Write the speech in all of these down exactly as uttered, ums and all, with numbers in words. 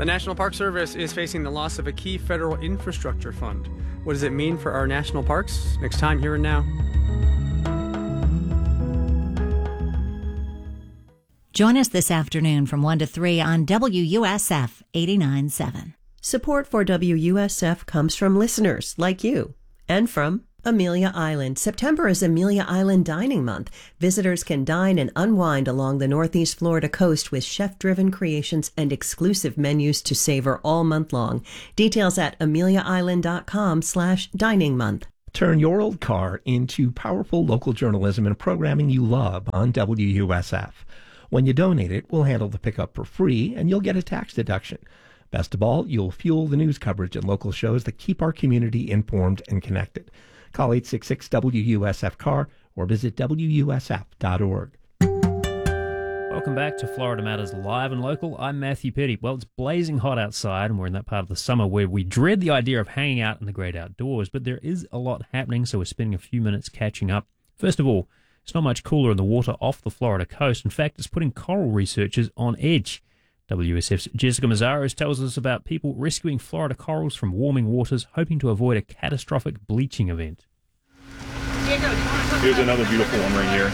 The National Park Service is facing the loss of a key federal infrastructure fund. What does it mean for our national parks? Next time, here and now. Join us this afternoon from one to three on W U S F eighty-nine point seven. Support for W U S F comes from listeners like you and from Amelia Island. September is Amelia Island Dining Month. Visitors can dine and unwind along the Northeast Florida coast with chef-driven creations and exclusive menus to savor all month long. Details at ameliaisland.com slash dining month. Turn your old car into powerful local journalism and programming you love on W U S F. When you donate it, we'll handle the pickup for free, and you'll get a tax deduction. Best of all, you'll fuel the news coverage and local shows that keep our community informed and connected. Call eight six six W U S F C A R or visit W U S F dot org. Welcome back to Florida Matters Live and Local. I'm Matthew Petty. Well, it's blazing hot outside, and we're in that part of the summer where we dread the idea of hanging out in the great outdoors, but there is a lot happening, so we're spending a few minutes catching up. First of all, it's not much cooler in the water off the Florida coast. In fact, it's putting coral researchers on edge. W S F's Jessica Mazzaros tells us about people rescuing Florida corals from warming waters, hoping to avoid a catastrophic bleaching event. Here's another beautiful one right here.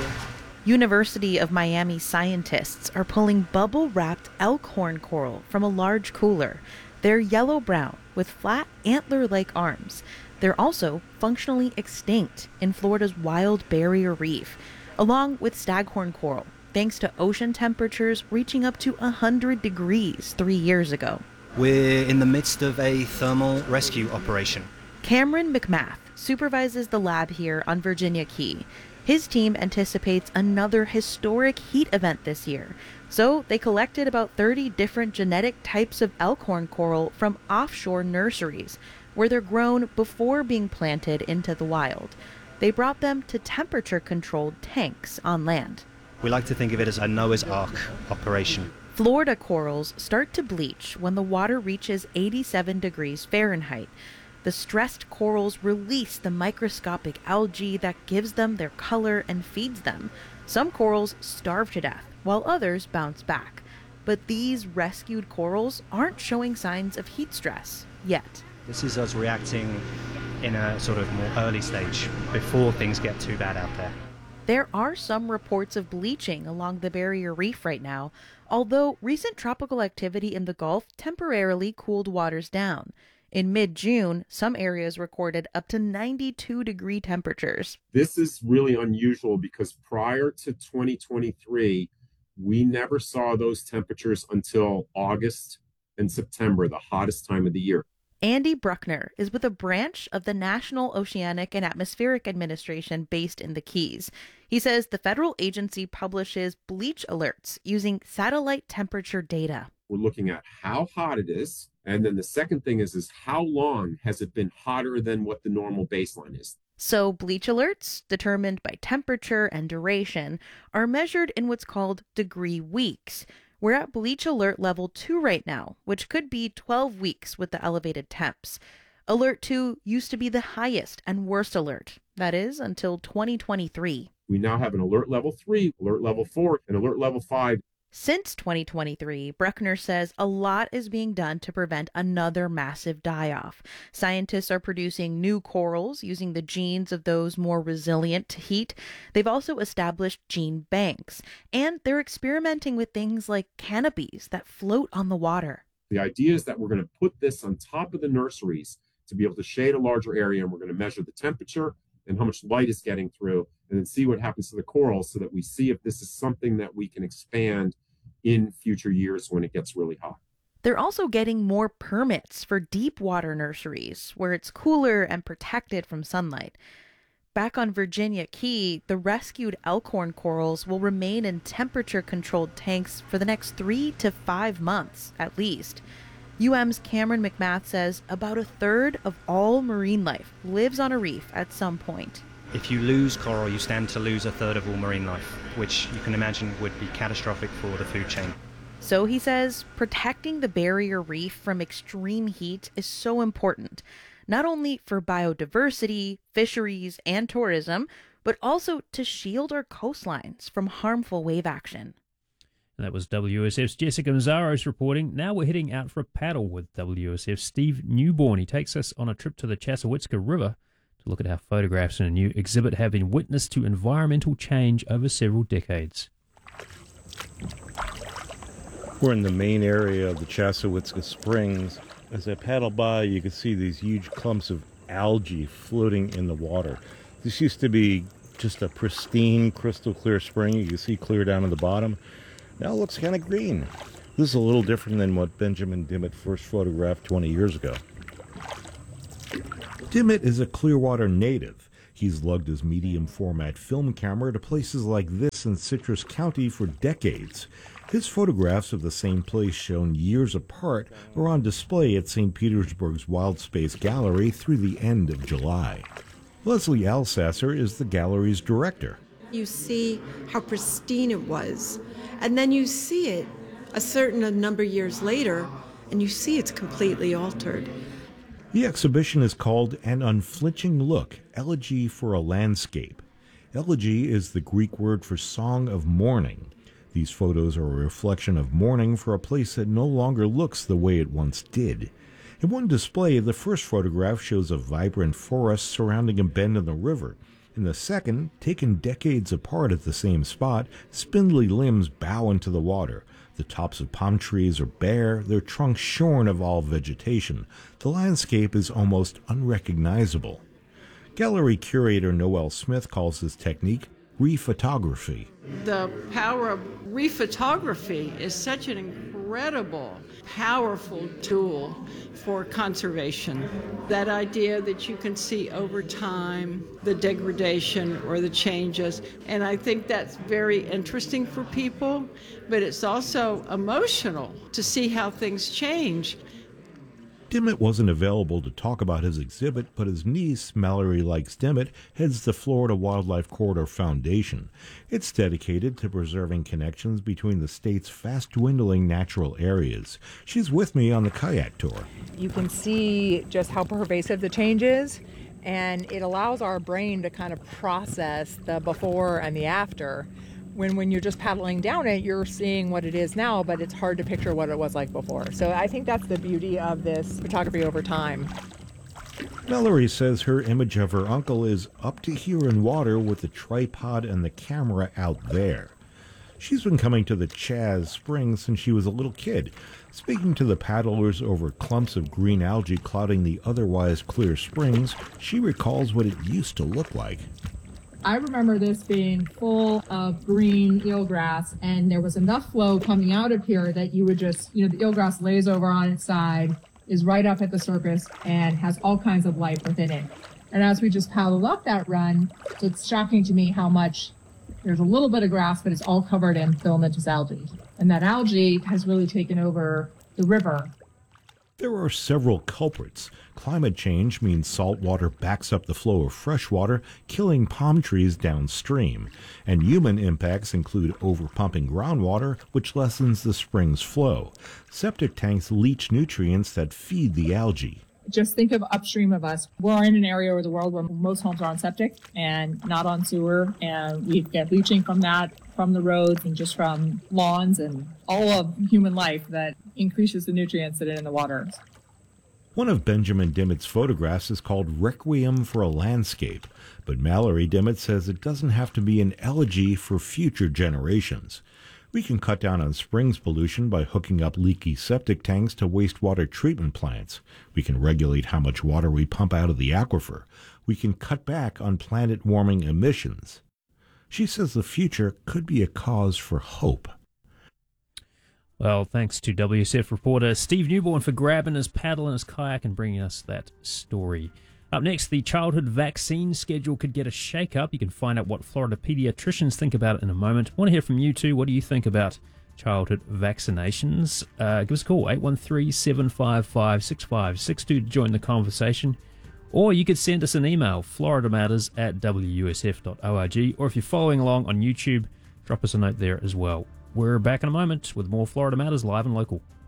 University of Miami scientists are pulling bubble-wrapped elkhorn coral from a large cooler. They're yellow-brown with flat antler-like arms. They're also functionally extinct in Florida's Wild Barrier Reef, along with staghorn coral, thanks to ocean temperatures reaching up to one hundred degrees three years ago. We're in the midst of a thermal rescue operation. Cameron McMath supervises the lab here on Virginia Key. His team anticipates another historic heat event this year, so they collected about thirty different genetic types of elkhorn coral from offshore nurseries, where they're grown before being planted into the wild. They brought them to temperature-controlled tanks on land. We like to think of it as a Noah's Ark operation. Florida corals start to bleach when the water reaches eighty-seven degrees Fahrenheit. The stressed corals release the microscopic algae that gives them their color and feeds them. Some corals starve to death, while others bounce back. But these rescued corals aren't showing signs of heat stress yet. This is us reacting in a sort of more early stage, before things get too bad out there. There are some reports of bleaching along the Barrier Reef right now, although recent tropical activity in the Gulf temporarily cooled waters down. In mid-June, some areas recorded up to ninety-two degree temperatures. This is really unusual because prior to twenty twenty-three, we never saw those temperatures until August and September, the hottest time of the year. Andy Bruckner is with a branch of the National Oceanic and Atmospheric Administration based in the Keys. He says the federal agency publishes bleach alerts using satellite temperature data. We're looking at how hot it is. And then the second thing is, is how long has it been hotter than what the normal baseline is? So bleach alerts, determined by temperature and duration, are measured in what's called degree weeks. We're at bleach alert level two right now, which could be twelve weeks with the elevated temps. Alert two used to be the highest and worst alert. That is, until twenty twenty-three. We now have an alert level three, alert level four, and alert level five. Since twenty twenty-three, Bruckner says a lot is being done to prevent another massive die-off. Scientists are producing new corals using the genes of those more resilient to heat. They've also established gene banks, and they're experimenting with things like canopies that float on the water. The idea is that we're going to put this on top of the nurseries to be able to shade a larger area, and we're going to measure the temperature and how much light is getting through, and then see what happens to the corals so that we see if this is something that we can expand in future years when it gets really hot. They're also getting more permits for deep water nurseries where it's cooler and protected from sunlight. Back on Virginia Key, the rescued elkhorn corals will remain in temperature-controlled tanks for the next three to five months at least. U M's Cameron McMath says about a third of all marine life lives on a reef at some point. If you lose coral, you stand to lose a third of all marine life, which you can imagine would be catastrophic for the food chain. So he says protecting the barrier reef from extreme heat is so important, not only for biodiversity, fisheries, and tourism, but also to shield our coastlines from harmful wave action. And that was W S F's Jessica Mazzaros reporting. Now we're heading out for a paddle with W S F's Steve Newborn. He takes us on a trip to the Chassahowitzka River to look at how photographs in a new exhibit have been witness to environmental change over several decades. We're in the main area of the Chassahowitzka Springs. As I paddle by, you can see these huge clumps of algae floating in the water. This used to be just a pristine, crystal clear spring. You can see clear down at the bottom. Now it looks kind of green. This is a little different than what Benjamin Dimmitt first photographed twenty years ago. Dimmitt is a Clearwater native. He's lugged his medium format film camera to places like this in Citrus County for decades. His photographs of the same place shown years apart are on display at Saint Petersburg's Wild Space Gallery through the end of July. Leslie Alsasser is the gallery's director. You see how pristine it was, and then you see it a certain number of years later, and you see it's completely altered. The exhibition is called An Unflinching Look, Elegy for a Landscape. Elegy is the Greek word for song of mourning. These photos are a reflection of mourning for a place that no longer looks the way it once did. In one display, the first photograph shows a vibrant forest surrounding a bend in the river. In the second, taken decades apart at the same spot, spindly limbs bow into the water. The tops of palm trees are bare, their trunks shorn of all vegetation. The landscape is almost unrecognizable. Gallery curator Noel Smith calls this technique rephotography. The power of rephotography is such an incredible, powerful tool for conservation. That idea that you can see over time the degradation or the changes, and I think that's very interesting for people, but it's also emotional to see how things change. Dimmitt wasn't available to talk about his exhibit, but his niece, Mallory Likes Dimmitt, heads the Florida Wildlife Corridor Foundation. It's dedicated to preserving connections between the state's fast-dwindling natural areas. She's with me on the kayak tour. You can see just how pervasive the change is, and it allows our brain to kind of process the before and the after. When when you're just paddling down it, you're seeing what it is now, but it's hard to picture what it was like before. So I think that's the beauty of this photography over time. Mallory says her image of her uncle is up to here in water with the tripod and the camera out there. She's been coming to the Chaz Springs since she was a little kid. Speaking to the paddlers over clumps of green algae clouding the otherwise clear springs, she recalls what it used to look like. I remember this being full of green eelgrass, and there was enough flow coming out of here that you would just, you know, the eelgrass lays over on its side, is right up at the surface, and has all kinds of life within it. And as we just paddled up that run, it's shocking to me how much, there's a little bit of grass, but it's all covered in filamentous algae. And that algae has really taken over the river. There are several culprits. Climate change means salt water backs up the flow of fresh water, killing palm trees downstream. And human impacts include overpumping groundwater, which lessens the spring's flow. Septic tanks leach nutrients that feed the algae. Just think of upstream of us. We're in an area of the world where most homes are on septic and not on sewer, and we get leaching from that, from the roads and just from lawns and all of human life that increases the nutrients that are in the water. One of Benjamin Dimmitt's photographs is called Requiem for a Landscape, but Mallory Dimmitt says it doesn't have to be an elegy for future generations. We can cut down on springs pollution by hooking up leaky septic tanks to wastewater treatment plants. We can regulate how much water we pump out of the aquifer. We can cut back on planet-warming emissions. She says the future could be a cause for hope. Well, thanks to W S F reporter Steve Newborn for grabbing his paddle and his kayak and bringing us that story. Up next, the childhood vaccine schedule could get a shake-up. You can find out what Florida pediatricians think about it in a moment. I want to hear from you too. What do you think about childhood vaccinations? Uh, give us a call, eight one three, seven five five, six five six two to join the conversation. Or you could send us an email, florida matters at w u s f dot org. Or if you're following along on YouTube, drop us a note there as well. We're back in a moment with more Florida Matters live and local.